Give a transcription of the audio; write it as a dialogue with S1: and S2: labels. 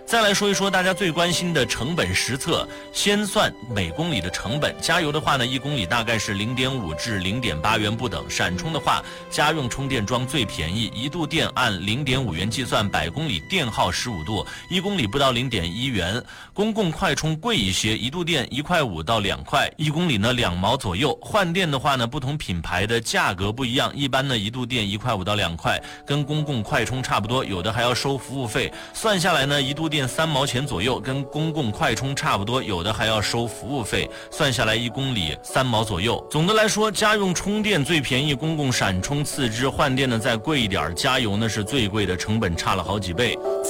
S1: 再来说一说大家最关心的成本实测，先算每公里的成本。加油的话呢，1公里大概是0.5至0.8元不等。闪充的话，家用充电桩最便宜，1度电按0.5元计算，100公里电耗15度，1公里不到0.1元。公共快充贵一些，1度电1块5到2块，1公里呢2毛左右。换电的话呢，不同品牌的价格不一样，一般呢1度电1块5到2块，跟公共快充差不多，有的还要收服务费。算下来呢，1度电3毛钱左右，跟公共快充差不多，有的还要收服务费。算下来1公里3毛左右。总的来说，家用充电最便宜，公共闪充次之，换电呢再贵一点，加油呢是最贵的，成本差了好几倍。